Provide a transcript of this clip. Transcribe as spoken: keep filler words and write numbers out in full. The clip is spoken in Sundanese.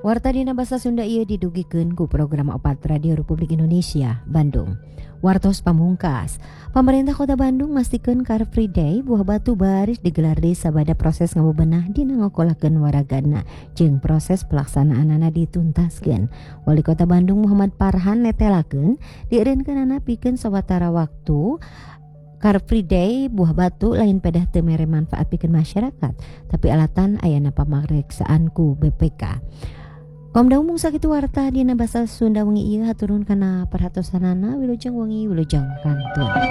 Warta dina basa Sunda ieu didugikeun ku program opat Radio Republik Indonesia Bandung. Wartos pamungkas, pemerintah Kota Bandung mastikeun Car Free Day buah batu baris digelar deui sabada proses ngabebenah dina ngokolakeun waragana jeung proses pelaksanaanana dituntaskeun. Wali Kota Bandung Muhammad Farhan netelakeun dieureunkeunana pikeun sawatara waktu Car Free Day buah batu lain pedah teu mere manfaat pikeun masyarakat, tapi alatan ayana pamariksaan ku B P K. Komda umum sakitu warta dina basa Sunda wengi ieu haturun kana perhatosanana Wilujeng wengi Wilujeng kantun.